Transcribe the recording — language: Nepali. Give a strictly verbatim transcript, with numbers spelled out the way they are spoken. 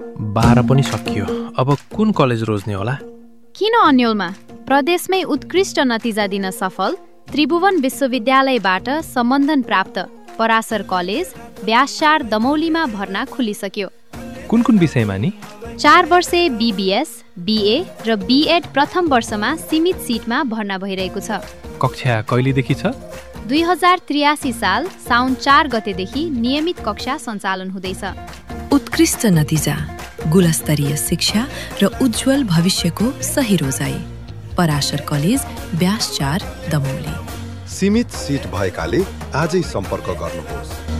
बाह्र पनि सकियो। अब कुन कलेज रोज्ने होला? किन अन्यलमा? प्रदेशमै उत्कृष्ट नतिजा दिन सफल त्रिभुवन विश्वविद्यालयबाट सम्बन्धन प्राप्त पराशर कलेज व्यासचार दमौलीमा भर्ना खुलिसक्यो। कुन कुन विषयमा नि? चार वर्षे बीबीएस, बीए र बीएड प्रथम वर्षमा सीमित सिटमा भर्ना भइरहेको छ। कक्षा कहिलेदेखि छ? दुई हजार त्रियासी साल साउन चार गतेदेखि नियमित कक्षा सञ्चालन हुँदैछ। उत्कृष्ट नतिजा, गुणस्तरीय शिक्षा र उज्जवल भविष्यको सही रोजाइ। पराशर कलेज व्यासचार दमौली। सीमित सिट भएकाले आजै सम्पर्क गर्नुहोस्।